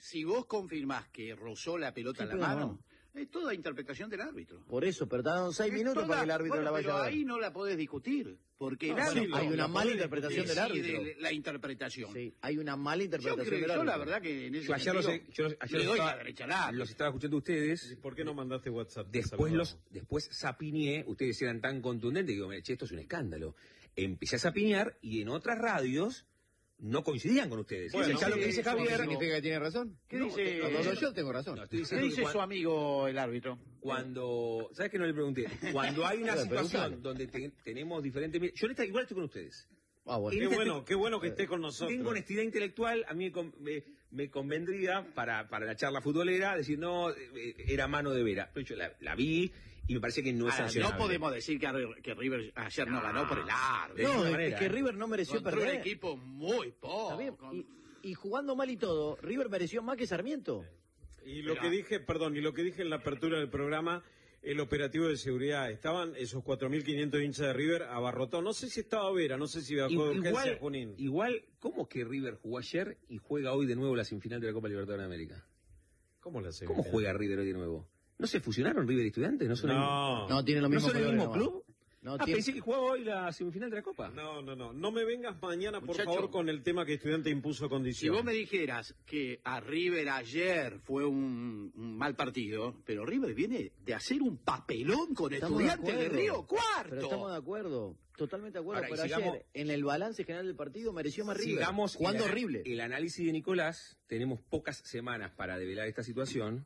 si vos confirmás que rozó la pelota en la mano, es toda interpretación del árbitro. Por eso, pero tardaron 6 minutos para que el árbitro la vaya a ver. Pero ahí no la podés discutir, porque el árbitro... hay una mala interpretación del árbitro. La interpretación. Sí, hay una mala interpretación del árbitro. Yo la verdad que en ese sentido, ayer le doy la derecha al árbitro. Los estaba escuchando ustedes. ¿Por qué no mandaste WhatsApp? Después zapineé, ustedes eran tan contundentes, digo, che, esto es un escándalo. Empecé a zapinear y en otras radios no coincidían con ustedes. Bueno, ya lo que dice Javier... ¿Significa que tiene razón? ¿Qué dice? Yo tengo razón. No, ¿Qué dice su amigo el árbitro? Cuando... ¿Sabes que no le pregunté? Cuando hay una situación donde tenemos diferentes... Yo igual estoy con ustedes. Bueno. Qué bueno que esté con nosotros. Tengo honestidad intelectual, a mí me convendría para la charla futbolera decir, no, era mano de Vera. Pero yo la vi y me parece que no es sancionable. No podemos decir que River ayer no ganó por el árbitro. No, es que River no mereció perder. Un equipo muy pobre. Y jugando mal y todo, River mereció más que Sarmiento. Y lo que dije en la apertura del programa, el operativo de seguridad, estaban esos 4.500 hinchas de River abarrotados. No sé si estaba Vera, no sé si bajó urgencia Junín. Igual, ¿cómo que River jugó ayer y juega hoy de nuevo la semifinal de la Copa Libertadores de América? ¿Cómo la semifinal? ¿Cómo juega River hoy de nuevo? ¿No se fusionaron River y Estudiantes? No, tienen lo mismo. ¿No son el mismo club? No, pensé que jugaba hoy la semifinal de la Copa. No. No me vengas mañana, por favor, con el tema que Estudiante impuso condición. Si vos me dijeras que a River ayer fue un mal partido, pero River viene de hacer un papelón con Estudiantes de Río Cuarto. Pero estamos de acuerdo, totalmente de acuerdo. Ahora, pero ayer, en el balance general del partido, mereció más River. Sigamos jugando horrible. El análisis de Nicolás, tenemos pocas semanas para develar esta situación.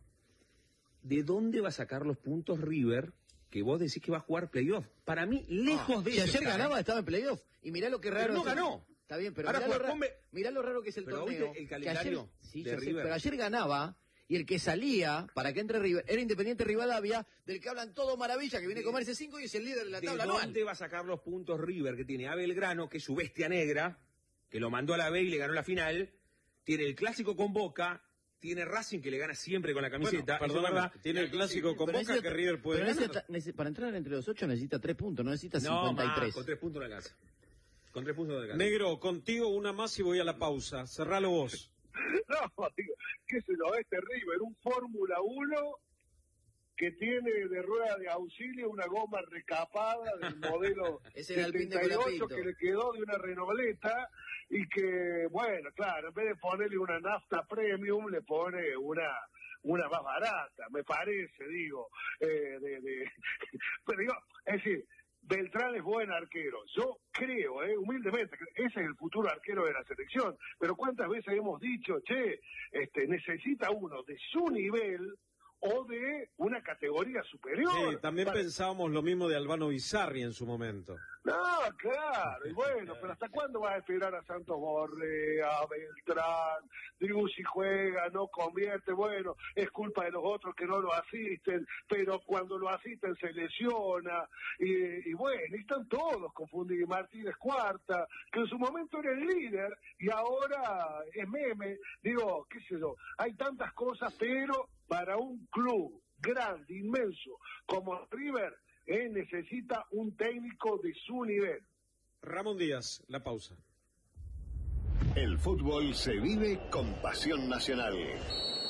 ¿De dónde va a sacar los puntos River que vos decís que va a jugar playoff? Para mí, lejos de eso. Si ayer ganaba, estaba en playoff. Y mirá lo que raro. Pero no ganó. Está bien, pero ahora mirá lo raro que es el pero torneo. ¿viste el calendario de River? Pero ayer ganaba, y el que salía para que entre River era Independiente Rivadavia, del que hablan todo maravilla, que viene a comerse 5 y es el líder de la tabla anual. ¿De dónde va a sacar los puntos River que tiene a Belgrano, que es su bestia negra, que lo mandó a la B y le ganó la final? Tiene el clásico con Boca. Tiene Racing, que le gana siempre con la camiseta. Bueno, perdón, tiene el clásico con Boca que River puede ganar. Para entrar entre los 8 necesita 3 puntos, no necesita 53. Con 3 puntos de la casa. Con 3 puntos de la casa. Negro, contigo una más y voy a la pausa. Cerralo vos. No, digo, qué sé yo, River, un Fórmula 1 que tiene de rueda de auxilio una goma recapada del modelo 78 que le quedó de una Renauleta. Y que, bueno, claro, en vez de ponerle una nafta premium, le pone una más barata, me parece, digo. Pero digo, es decir, Beltrán es buen arquero. Yo creo, humildemente, que ese es el futuro arquero de la selección. Pero ¿cuántas veces hemos dicho, necesita uno de su nivel o de una categoría superior? Sí, también pensábamos lo mismo de Albano Bizarri en su momento. No, claro, y bueno, pero ¿hasta cuándo vas a esperar a Santos Borré, a Beltrán? Digo, si juega, no convierte, bueno, es culpa de los otros que no lo asisten, pero cuando lo asisten se lesiona, y bueno, y están todos confundidos. Martínez Cuarta, que en su momento era el líder, y ahora es meme, digo, qué sé yo, hay tantas cosas, pero para un club grande, inmenso, como River, necesita un técnico de su nivel. Ramón Díaz, la pausa. El fútbol se vive con pasión nacional.